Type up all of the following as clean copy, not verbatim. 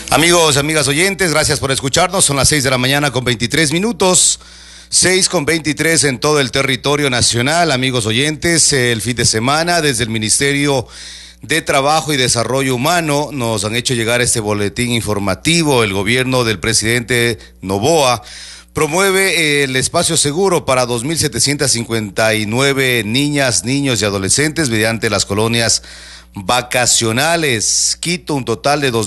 Amigos, amigas oyentes, gracias por escucharnos. Son las 6 de la mañana con 23 minutos. 6:23 en todo el territorio nacional. Amigos oyentes, el fin de semana desde el Ministerio de Trabajo y Desarrollo Humano nos han hecho llegar este boletín informativo. El gobierno del presidente Noboa promueve el espacio seguro para 2.759 niñas, niños y adolescentes mediante las colonias vacacionales. Quito un total de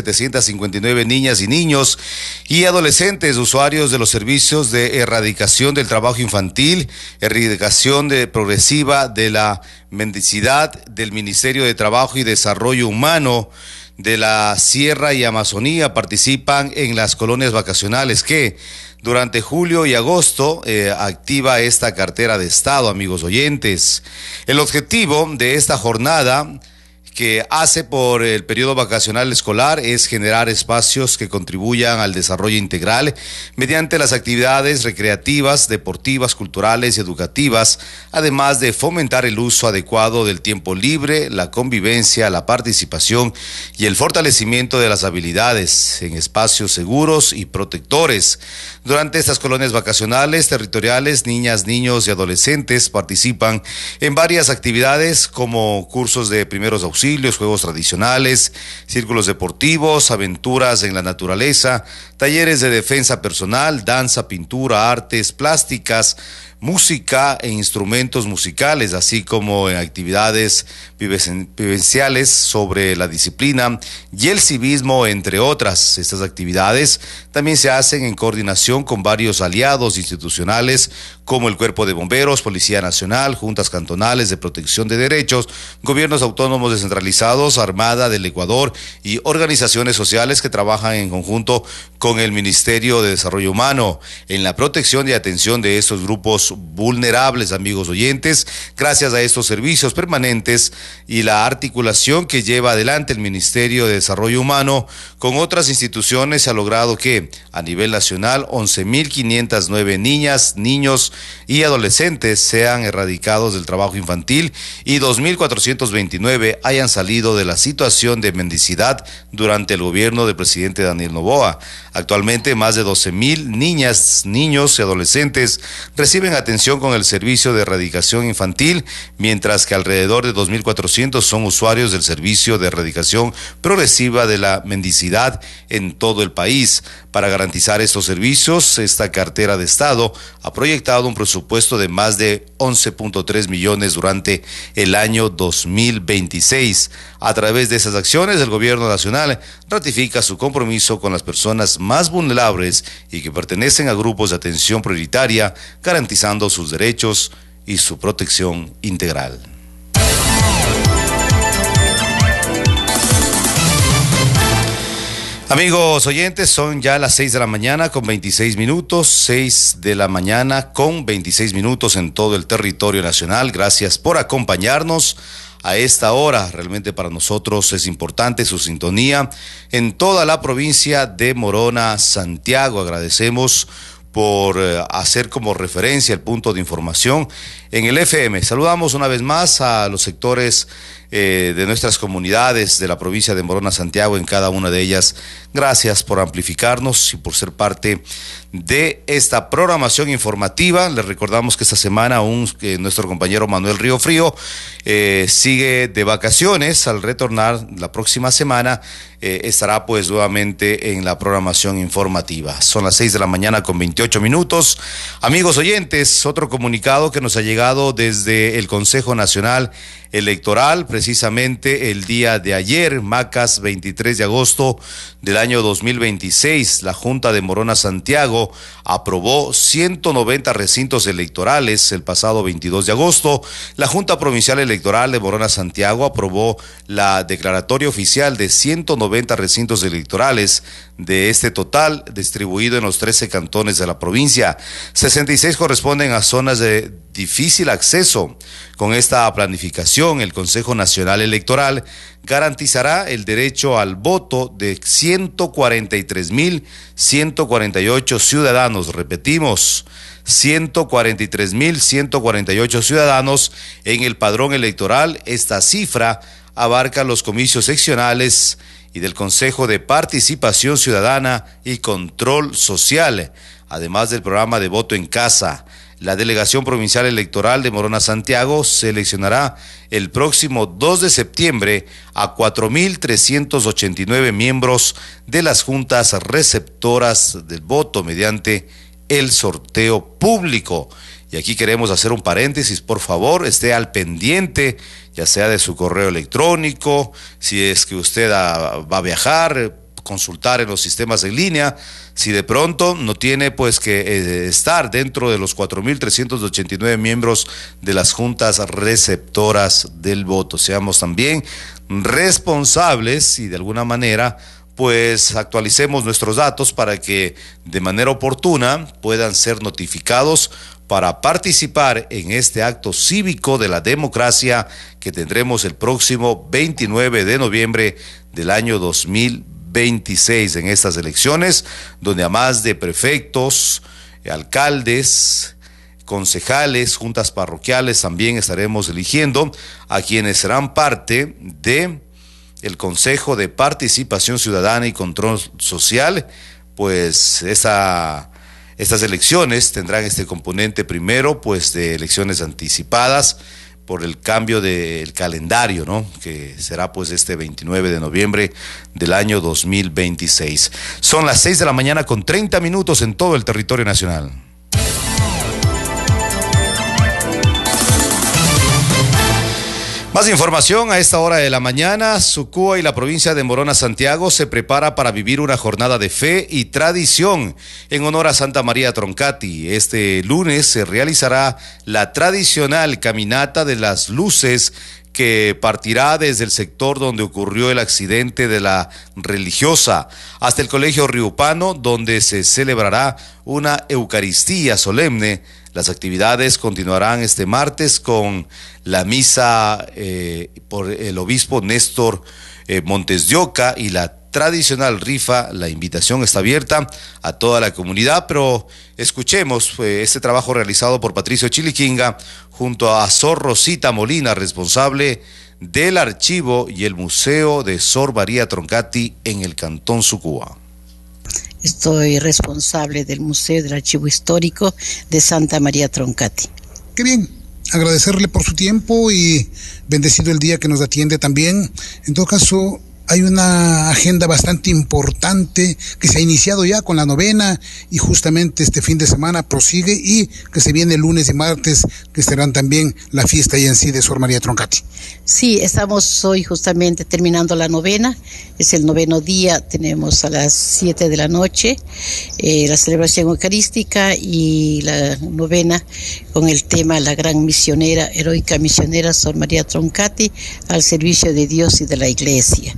2.759 niñas y niños y adolescentes usuarios de los servicios de erradicación del trabajo infantil, erradicación progresiva de la mendicidad del Ministerio de Trabajo y Desarrollo Humano de la Sierra y Amazonía participan en las colonias vacacionales que durante julio y agosto activa esta cartera de Estado, amigos oyentes. El objetivo de esta jornada que hace por el periodo vacacional escolar es generar espacios que contribuyan al desarrollo integral mediante las actividades recreativas, deportivas, culturales y educativas, además de fomentar el uso adecuado del tiempo libre, la convivencia, la participación y el fortalecimiento de las habilidades en espacios seguros y protectores. Durante estas colonias vacacionales territoriales, niñas, niños y adolescentes participan en varias actividades como cursos de primeros auxilios, juegos tradicionales, círculos deportivos, aventuras en la naturaleza, talleres de defensa personal, danza, pintura, artes plásticas, música e instrumentos musicales, así como en actividades vivenciales sobre la disciplina y el civismo, entre otras. Estas actividades también se hacen en coordinación con varios aliados institucionales como el Cuerpo de Bomberos, Policía Nacional, Juntas Cantonales de Protección de Derechos, gobiernos autónomos descentralizados, Armada del Ecuador y organizaciones sociales que trabajan en conjunto con el Ministerio de Desarrollo Humano en la protección y atención de estos grupos vulnerables, amigos oyentes. Gracias a estos servicios permanentes y la articulación que lleva adelante el Ministerio de Desarrollo Humano con otras instituciones, se ha logrado que a nivel nacional 11.509 niñas, niños y adolescentes sean erradicados del trabajo infantil y 2.429 hayan salido de la situación de mendicidad durante el gobierno del presidente Daniel Noboa. Actualmente más de 12.000 niñas, niños y adolescentes reciben atención con el servicio de erradicación infantil, mientras que alrededor de 2.400 son usuarios del servicio de erradicación progresiva de la mendicidad en todo el país. Para garantizar estos servicios, esta cartera de Estado ha proyectado un presupuesto de más de 11.3 millones durante el año 2026. A través de esas acciones, el gobierno nacional ratifica su compromiso con las personas más vulnerables y que pertenecen a grupos de atención prioritaria, garantizando sus derechos y su protección integral. Amigos oyentes, son ya las 6 de la mañana con 26 minutos, 6 de la mañana con 26 minutos en todo el territorio nacional. Gracias por acompañarnos a esta hora. Realmente para nosotros es importante su sintonía en toda la provincia de Morona, Santiago. Agradecemos por hacer como referencia el punto de información en el FM. Saludamos una vez más a los sectores de nuestras comunidades de la provincia de Morona, Santiago, en cada una de ellas. Gracias por amplificarnos y por ser parte de esta programación informativa. Les recordamos que esta semana nuestro compañero Manuel Río Frío sigue de vacaciones. Al retornar la próxima semana estará pues nuevamente en la programación informativa. Son las 6 de la mañana con 28 minutos. Amigos oyentes, otro comunicado que nos ha llegado desde el Consejo Nacional Electoral, precisamente el día de ayer, Macas, 23 de agosto del año 2026, la Junta de Morona Santiago aprobó 190 recintos electorales. El pasado 22 de agosto, la Junta Provincial Electoral de Morona Santiago aprobó la declaratoria oficial de 190 recintos electorales. De este total, distribuido en los 13 cantones de la provincia, 66 corresponden a zonas de difícil acceso. Con esta planificación, el Consejo Nacional Electoral garantizará el derecho al voto de 143.148 ciudadanos. Repetimos, 143.148 ciudadanos en el padrón electoral. Esta cifra abarca los comicios seccionales y del Consejo de Participación Ciudadana y Control Social, además del programa de voto en casa. La Delegación Provincial Electoral de Morona Santiago seleccionará el próximo 2 de septiembre a 4.389 miembros de las juntas receptoras del voto mediante el sorteo público. Y aquí queremos hacer un paréntesis, por favor, esté al pendiente, ya sea de su correo electrónico, si es que usted va a viajar, consultar en los sistemas en línea, si de pronto no tiene pues que estar dentro de los 4.389 miembros de las juntas receptoras del voto. Seamos también responsables y de alguna manera pues actualicemos nuestros datos para que de manera oportuna puedan ser notificados para participar en este acto cívico de la democracia que tendremos el próximo 29 de noviembre del año 2026 en estas elecciones, donde además de prefectos, alcaldes, concejales, juntas parroquiales, también estaremos eligiendo a quienes serán parte de el Consejo de Participación Ciudadana y Control Social. Pues estas elecciones tendrán este componente primero, pues de elecciones anticipadas por el cambio del calendario, ¿no? Que será pues este 29 de noviembre del año 2026. Son las 6 de la mañana con 30 minutos en todo el territorio nacional. Más información a esta hora de la mañana. Sucúa y la provincia de Morona Santiago se prepara para vivir una jornada de fe y tradición en honor a Santa María Troncati. Este lunes se realizará la tradicional caminata de las luces que partirá desde el sector donde ocurrió el accidente de la religiosa hasta el Colegio Riupano, donde se celebrará una Eucaristía solemne. Las actividades continuarán este martes con la misa por el obispo Néstor Montes de Oca y la tradicional rifa. La invitación está abierta a toda la comunidad, pero escuchemos este trabajo realizado por Patricio Chiliquinga junto a Sor Rosita Molina, responsable del archivo y el Museo de Sor María Troncati en el Cantón Sucúa. Estoy responsable del Museo del Archivo Histórico de Santa María Troncati. Qué bien, agradecerle por su tiempo y bendecido el día que nos atiende también. En todo caso, hay una agenda bastante importante que se ha iniciado ya con la novena y justamente este fin de semana prosigue y que se viene el lunes y martes que serán también la fiesta y en sí de Sor María Troncati. Sí, estamos hoy justamente terminando la novena, es el noveno día, tenemos a las 7 de la noche la celebración eucarística y la novena con el tema la gran misionera, heroica misionera Sor María Troncati al servicio de Dios y de la Iglesia.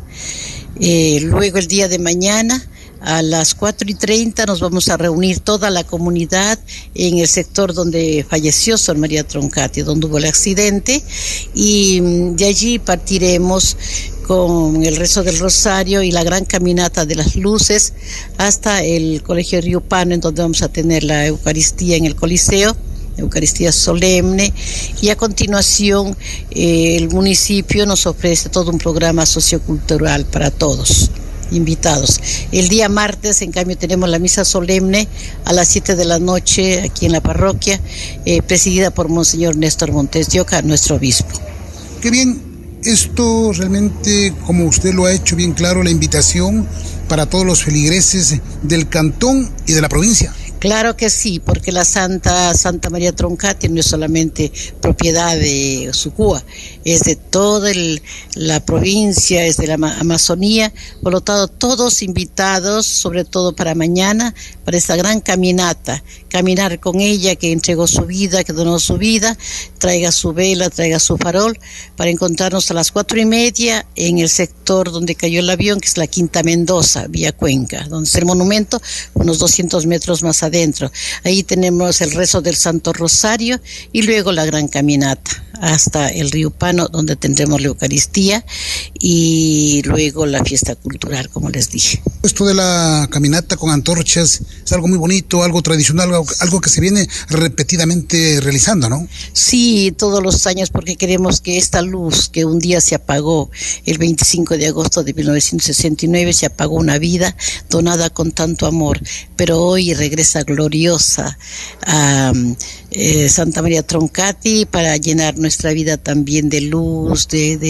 Luego el día de mañana a las 4:30 nos vamos a reunir toda la comunidad en el sector donde falleció Sor María Troncati, donde hubo el accidente, y de allí partiremos con el rezo del rosario y la gran caminata de las luces hasta el Colegio Riupano, en donde vamos a tener la Eucaristía en el Coliseo, Eucaristía solemne, y a continuación el municipio nos ofrece todo un programa sociocultural para todos invitados. El día martes, en cambio, tenemos la misa solemne a las 7 de la noche aquí en la parroquia, presidida por Monseñor Néstor Montes de Oca, nuestro obispo. Qué bien, esto realmente, como usted lo ha hecho bien claro, la invitación para todos los feligreses del cantón y de la provincia. Claro que sí, porque la Santa María Troncati no es solamente propiedad de Sucúa, es de toda la provincia, es de la Amazonía, por lo tanto todos invitados, sobre todo para mañana, para esta gran caminata, caminar con ella que entregó su vida, que donó su vida, traiga su vela, traiga su farol, para encontrarnos a las 4:30 en el sector donde cayó el avión, que es la Quinta Mendoza, vía Cuenca, donde es el monumento, unos 200 metros más adentro. Ahí tenemos el rezo del Santo Rosario y luego la gran caminata hasta el río Pano, donde tendremos la Eucaristía y luego la fiesta cultural, como les dije. Esto de la caminata con antorchas es algo muy bonito, algo tradicional, algo que se viene repetidamente realizando, ¿no? Sí, todos los años, porque queremos que esta luz que un día se apagó, el 25 de agosto de 1969, se apagó una vida donada con tanto amor, pero hoy regresa gloriosa a Santa María Troncati para llenar nuestra vida también de luz,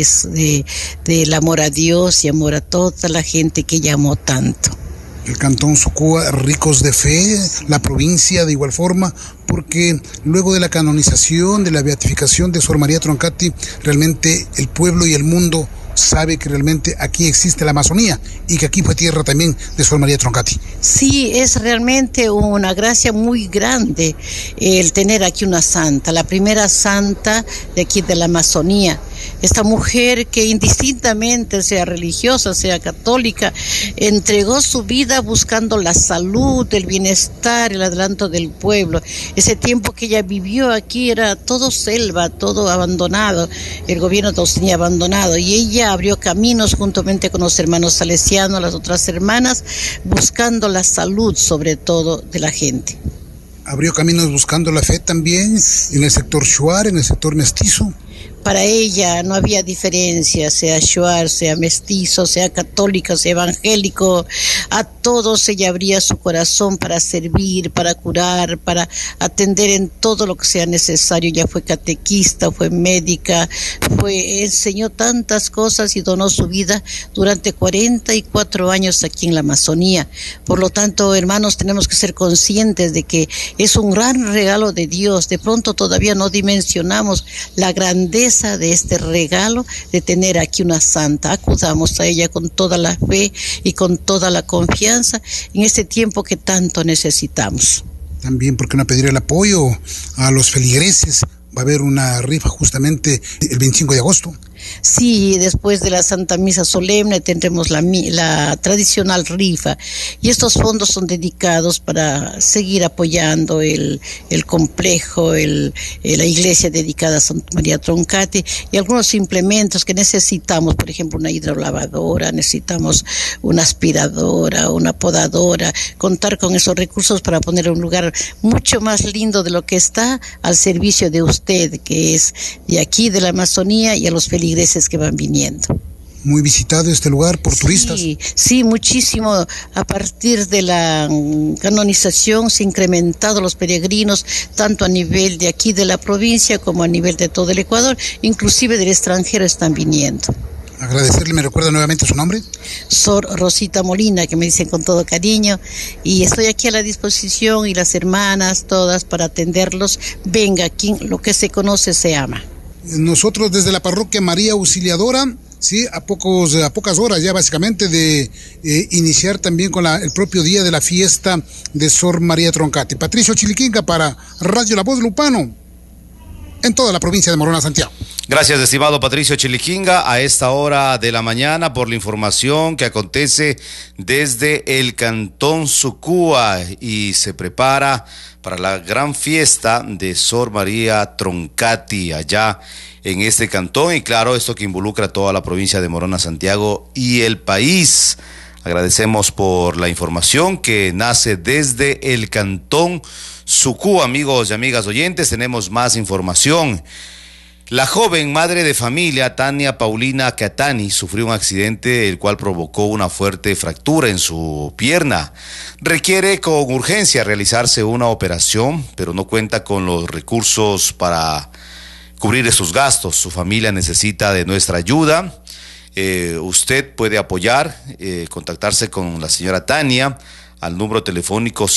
del amor a Dios y amor a toda la gente que ella amó tanto. El cantón Sucúa, ricos de fe, la provincia de igual forma, porque luego de la canonización, de la beatificación de Sor María Troncati, realmente el pueblo y el mundo sabe que realmente aquí existe la Amazonía y que aquí fue tierra también de Sor María Troncati. Sí, es realmente una gracia muy grande el tener aquí una santa, la primera santa de aquí de la Amazonía. Esta mujer que indistintamente, sea religiosa, sea católica, entregó su vida buscando la salud, el bienestar, el adelanto del pueblo. Ese tiempo que ella vivió aquí era todo selva, todo abandonado, el gobierno los tenía abandonado y ella abrió caminos juntamente con los hermanos salesianos, las otras hermanas, buscando la salud sobre todo de la gente. Abrió caminos buscando la fe también en el sector shuar, en el sector mestizo. Para ella no había diferencia, sea shuar, sea mestizo, sea católico, sea evangélico. A todos ella abría su corazón para servir, para curar, para atender en todo lo que sea necesario. Ella fue catequista, fue médica, enseñó tantas cosas y donó su vida durante 44 años aquí en la Amazonía. Por lo tanto, hermanos, tenemos que ser conscientes de que es un gran regalo de Dios. De pronto todavía no dimensionamos la grandeza de este regalo de tener aquí una santa. Acudamos a ella con toda la fe y con toda la confianza en este tiempo que tanto necesitamos. También, ¿por qué no pedir el apoyo a los feligreses? Va a haber una rifa justamente el 25 de agosto. Sí, después de la Santa Misa Solemne tendremos la tradicional rifa y estos fondos son dedicados para seguir apoyando el complejo, la iglesia dedicada a Santa María Troncati y algunos implementos que necesitamos, por ejemplo una hidrolavadora, necesitamos una aspiradora, una podadora, contar con esos recursos para poner un lugar mucho más lindo de lo que está al servicio de usted, que es de aquí de la Amazonía y a los feligreses que van viniendo. Muy visitado este lugar por turistas. Sí, muchísimo. A partir de la canonización se han incrementado los peregrinos, tanto a nivel de aquí de la provincia como a nivel de todo el Ecuador, inclusive del extranjero están viniendo. Agradecerle, ¿me recuerda nuevamente su nombre? Sor Rosita Molina, que me dicen con todo cariño, y estoy aquí a la disposición y las hermanas todas para atenderlos. Venga, aquí lo que se conoce se ama. Nosotros desde la parroquia María Auxiliadora, sí, a pocas horas ya básicamente de iniciar también con el propio día de la fiesta de Sor María Troncati. Patricio Chiliquinca para Radio La Voz Lupano, en toda la provincia de Morona, Santiago. Gracias, estimado Patricio Chiliquinga, a esta hora de la mañana por la información que acontece desde el cantón Sucúa y se prepara para la gran fiesta de Sor María Troncati allá en este cantón y claro, esto que involucra a toda la provincia de Morona, Santiago y el país. Agradecemos por la información que nace desde el cantón Sucúa, amigos y amigas oyentes. Tenemos más información. La joven madre de familia Tania Paulina Catani sufrió un accidente el cual provocó una fuerte fractura en su pierna. Requiere con urgencia realizarse una operación, pero no cuenta con los recursos para cubrir esos gastos. Su familia necesita de nuestra ayuda. Usted puede apoyar, contactarse con la señora Tania al número telefónico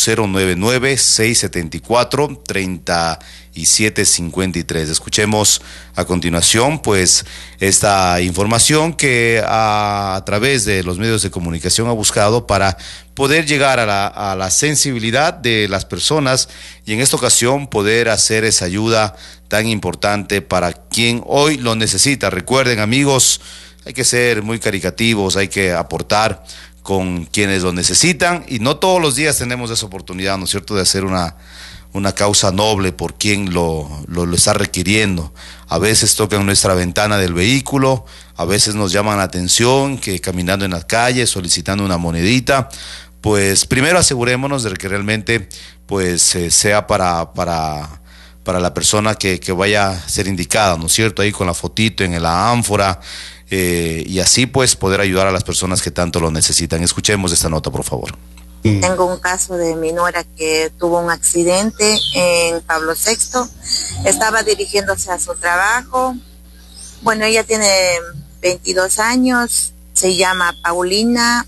099-674-3753. Escuchemos a continuación pues esta información que a través de los medios de comunicación ha buscado para poder llegar a la sensibilidad de las personas y en esta ocasión poder hacer esa ayuda tan importante para quien hoy lo necesita. Recuerden, amigos, hay que ser muy caritativos, hay que aportar con quienes lo necesitan y no todos los días tenemos esa oportunidad, ¿no es cierto?, de hacer una una causa noble por quien lo está requiriendo. A veces tocan nuestra ventana del vehículo, a veces nos llaman la atención que caminando en las calles solicitando una monedita. Pues primero asegurémonos de que realmente pues sea para la persona que vaya a ser indicada, ¿no es cierto? Ahí con la fotito en la ánfora, y así pues poder ayudar a las personas que tanto lo necesitan. Escuchemos esta nota, por favor. Tengo un caso de mi nuera que tuvo un accidente en Pablo VI, estaba dirigiéndose a su trabajo. Bueno, ella tiene 22 años, se llama Paulina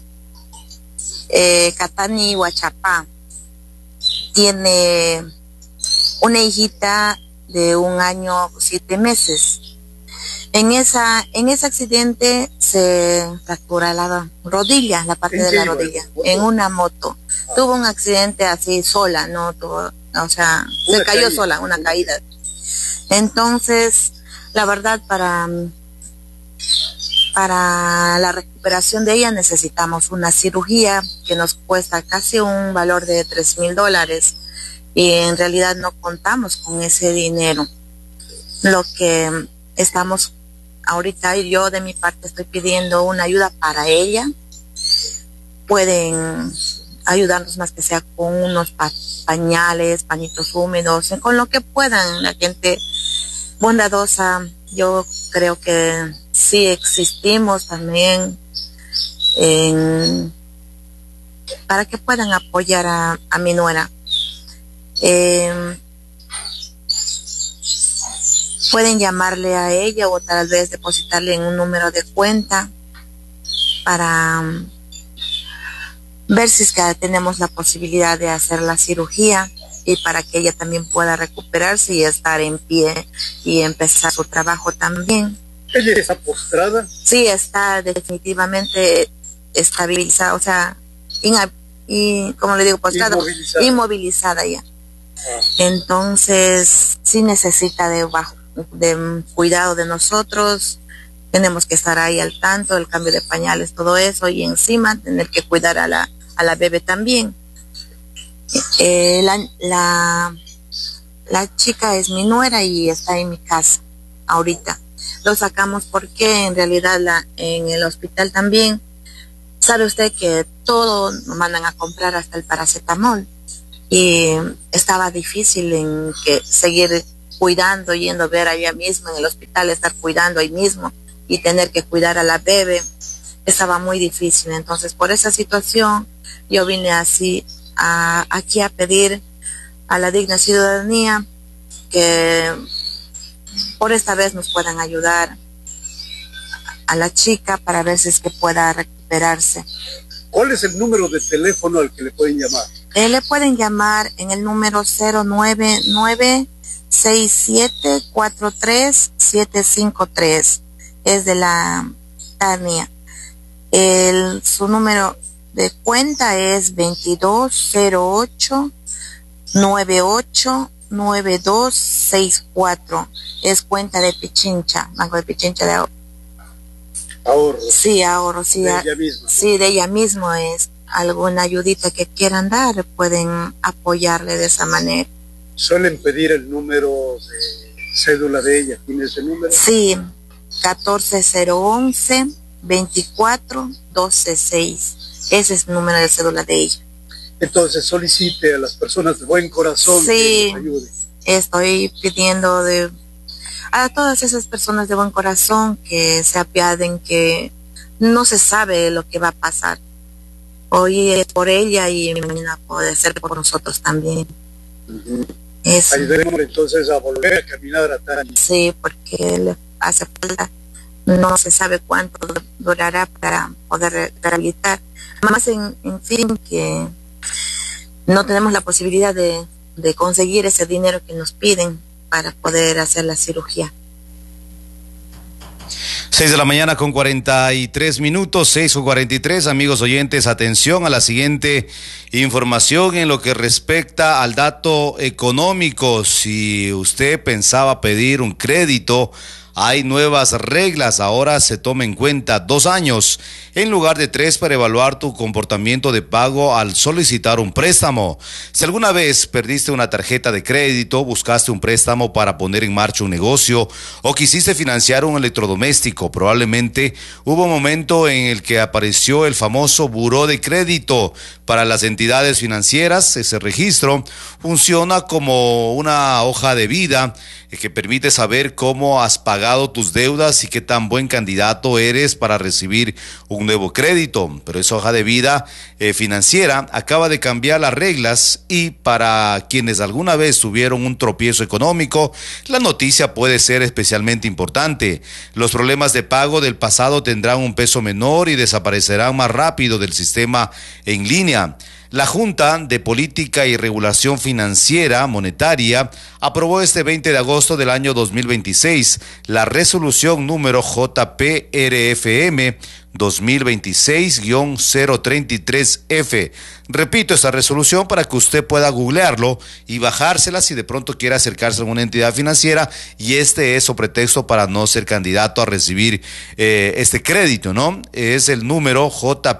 Catani Huachapá. Tiene una hijita de 1 año 7 meses. En ese accidente se fractura la rodilla, la parte de la rodilla, en una moto. Tuvo un accidente así sola, no tuvo, o sea, se cayó sola, una caída. Entonces, la verdad, para la recuperación de ella necesitamos una cirugía que nos cuesta casi un valor de $3,000, y en realidad no contamos con ese dinero. Lo que estamos ahorita, y yo de mi parte estoy pidiendo una ayuda para ella. Pueden ayudarnos más que sea con unos pañales, pañitos húmedos, con lo que puedan. La gente bondadosa, yo creo que sí existimos también para que puedan apoyar a mi nuera. Pueden llamarle a ella o tal vez depositarle en un número de cuenta para ver si es que tenemos la posibilidad de hacer la cirugía, y para que ella también pueda recuperarse y estar en pie y empezar su trabajo también. ¿Ella está postrada? Sí, está definitivamente estabilizada, o sea, como le digo, postrada, inmovilizada ya. Entonces, sí necesita de cuidado de nosotros. Tenemos que estar ahí al tanto del cambio de pañales, todo eso, y encima tener que cuidar a la bebé también. La chica es mi nuera y está en mi casa ahorita. Lo sacamos porque en realidad en el hospital también, sabe usted que todo nos mandan a comprar, hasta el paracetamol, y estaba difícil en que seguir cuidando, yendo a ver allá mismo en el hospital, estar cuidando ahí mismo y tener que cuidar a la bebé, estaba muy difícil. Entonces, por esa situación, yo vine aquí a pedir a la Digna Ciudadanía que por esta vez nos puedan ayudar a la chica para ver si es que pueda recuperarse. ¿Cuál es el número de teléfono al que le pueden llamar? Le pueden llamar en el número 099-6743-753. Es de la Tania. Su número de cuenta es 2208-989264. Es cuenta de Pichincha, Banco de Pichincha de ahorro. Ahorro. Sí, ahorro, sí. De ella misma, ¿no? Sí, de ella misma. Es alguna ayudita que quieran dar, pueden apoyarle de esa manera. ¿Suelen pedir el número de cédula de ella? ¿Tiene ese número? Sí, 14011-24-126. Ese es el número de cédula de ella. Entonces solicite a las personas de buen corazón, sí, que nos ayuden. Estoy pidiendo a todas esas personas de buen corazón que se apiaden, que no se sabe lo que va a pasar. Hoy es por ella y mañana puede ser por nosotros también. Ayudémosle entonces a volver a caminar a Tania. Sí, porque le hace falta, no se sabe cuánto durará para poder rehabilitar. Más en fin, que no tenemos la posibilidad de conseguir ese dinero que nos piden para poder hacer la cirugía. 6 de la mañana con 43 minutos, 6:43, amigos oyentes, atención a la siguiente información en lo que respecta al dato económico. Si usted pensaba pedir un crédito hay nuevas reglas. Ahora se toma en cuenta 2 años en lugar de 3 para evaluar tu comportamiento de pago al solicitar un préstamo. Si alguna vez perdiste una tarjeta de crédito, buscaste un préstamo para poner en marcha un negocio o quisiste financiar un electrodoméstico, probablemente hubo un momento en el que apareció el famoso buró de crédito. Para las entidades financieras, ese registro funciona como una hoja de vida que permite saber cómo has pagado tus deudas y qué tan buen candidato eres para recibir un nuevo crédito. Pero esa hoja de vida financiera acaba de cambiar las reglas y para quienes alguna vez tuvieron un tropiezo económico, la noticia puede ser especialmente importante. Los problemas de pago del pasado tendrán un peso menor y desaparecerán más rápido del sistema en línea. La Junta de Política y Regulación Financiera Monetaria aprobó este 20 de agosto del año 2026 la resolución número JPRFM 2026-033F. Repito esta resolución para que usted pueda googlearlo y bajársela si de pronto quiere acercarse a alguna entidad financiera y este es su pretexto para no ser candidato a recibir este crédito, ¿no? Es el número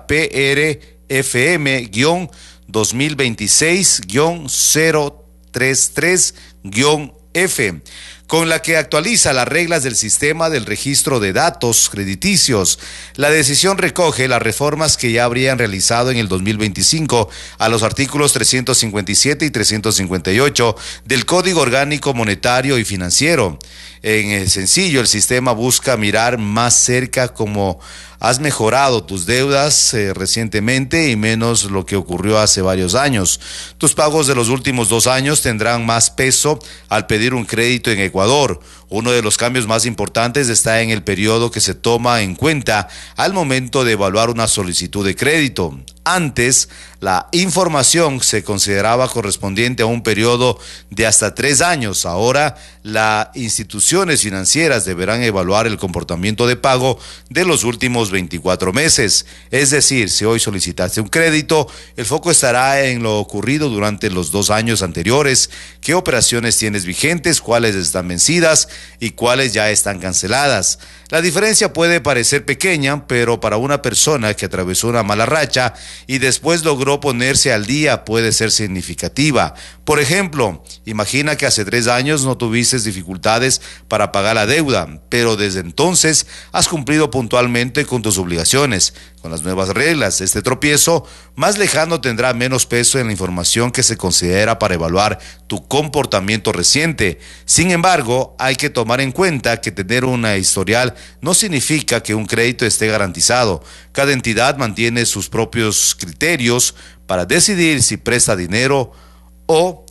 JPRFM-2026-033-F, con la que actualiza las reglas del sistema del registro de datos crediticios. La decisión recoge las reformas que ya habrían realizado en el 2025 a los artículos 357 y 358 del Código Orgánico Monetario y Financiero. En el sencillo, el sistema busca mirar más cerca cómo has mejorado tus deudas recientemente y menos lo que ocurrió hace varios años. Tus pagos de los últimos 2 años tendrán más peso al pedir un crédito en Ecuador. Uno de los cambios más importantes está en el periodo que se toma en cuenta al momento de evaluar una solicitud de crédito. Antes, la información se consideraba correspondiente a un periodo de hasta 3 años. Ahora, las instituciones financieras deberán evaluar el comportamiento de pago de los últimos 24 meses. Es decir, si hoy solicitaste un crédito, el foco estará en lo ocurrido durante los 2 años anteriores, qué operaciones tienes vigentes, cuáles están vencidas y cuáles ya están canceladas. La diferencia puede parecer pequeña, pero para una persona que atravesó una mala racha y después logró ponerse al día puede ser significativa. Por ejemplo, imagina que hace 3 años no tuviste dificultades para pagar la deuda, pero desde entonces has cumplido puntualmente con tus obligaciones. Con las nuevas reglas, este tropiezo más lejano tendrá menos peso en la información que se considera para evaluar tu comportamiento reciente. Sin embargo, hay que tomar en cuenta que tener una historial no significa que un crédito esté garantizado. Cada entidad mantiene sus propios criterios para decidir si presta dinero o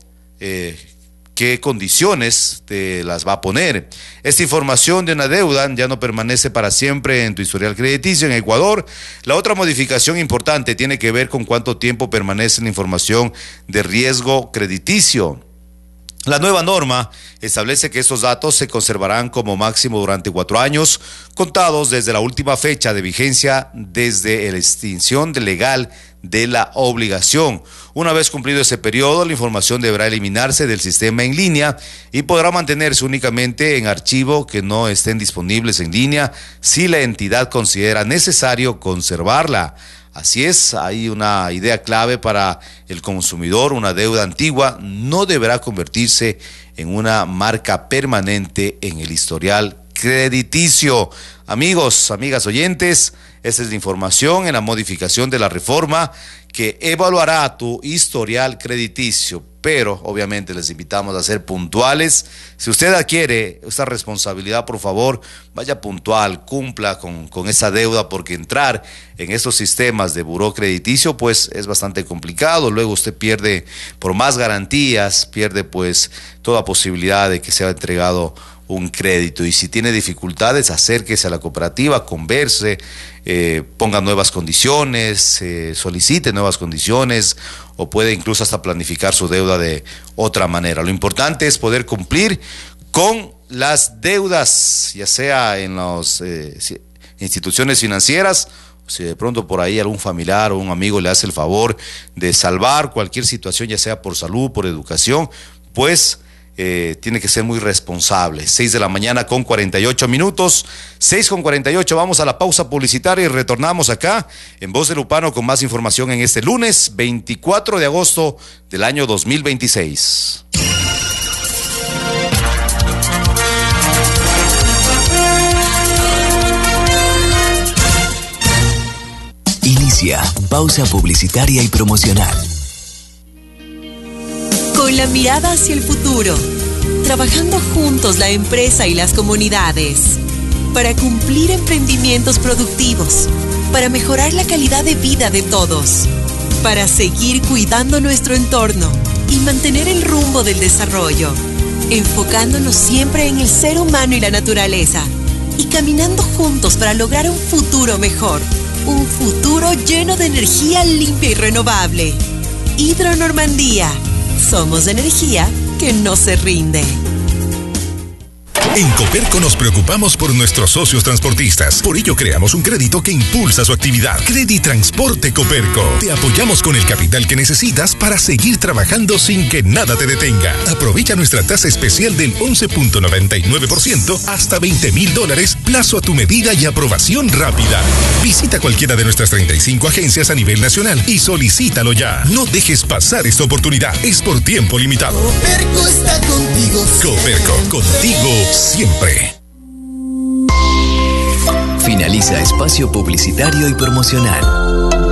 qué condiciones te las va a poner. Esta información de una deuda ya no permanece para siempre en tu historial crediticio en Ecuador. La otra modificación importante tiene que ver con cuánto tiempo permanece la información de riesgo crediticio. La nueva norma establece que estos datos se conservarán como máximo durante 4 años, contados desde la última fecha de vigencia desde la extinción legal de la obligación. Una vez cumplido ese periodo, la información deberá eliminarse del sistema en línea y podrá mantenerse únicamente en archivo que no estén disponibles en línea si la entidad considera necesario conservarla. Así es, hay una idea clave para el consumidor: una deuda antigua no deberá convertirse en una marca permanente en el historial crediticio. Amigos, amigas oyentes, esta es la información en la modificación de la reforma que evaluará tu historial crediticio, pero obviamente les invitamos a ser puntuales. Si usted adquiere esta responsabilidad, por favor, vaya puntual, cumpla con esa deuda, porque entrar en estos sistemas de buró crediticio pues es bastante complicado. Luego usted pierde, por más garantías, pierde pues toda posibilidad de que sea entregado un crédito. Y si tiene dificultades, acérquese a la cooperativa, converse, ponga nuevas condiciones, solicite nuevas condiciones, o puede incluso hasta planificar su deuda de otra manera. Lo importante es poder cumplir con las deudas, ya sea en las instituciones financieras. Si de pronto por ahí algún familiar o un amigo le hace el favor de salvar cualquier situación, ya sea por salud, por educación, pues tiene que ser muy responsable. 6 de la mañana con 48 minutos, 6:48, vamos a la pausa publicitaria y retornamos acá en Voz de Lupano con más información en este lunes 24 de agosto del año 2026. Inicia pausa publicitaria y promocional. Con la mirada hacia el futuro, trabajando juntos la empresa y las comunidades, para cumplir emprendimientos productivos, para mejorar la calidad de vida de todos, para seguir cuidando nuestro entorno y mantener el rumbo del desarrollo, enfocándonos siempre en el ser humano y la naturaleza, y caminando juntos para lograr un futuro mejor, un futuro lleno de energía limpia y renovable. Hidro Normandía. Somos energía que no se rinde. En Coperco nos preocupamos por nuestros socios transportistas. Por ello creamos un crédito que impulsa su actividad. Creditransporte Coperco. Te apoyamos con el capital que necesitas para seguir trabajando sin que nada te detenga. Aprovecha nuestra tasa especial del 11.99% hasta $20,000, plazo a tu medida y aprobación rápida. Visita cualquiera de nuestras 35 agencias a nivel nacional y solicítalo ya. No dejes pasar esta oportunidad. Es por tiempo limitado. Coperco está contigo. Coperco, contigo siempre. Finaliza espacio publicitario y promocional.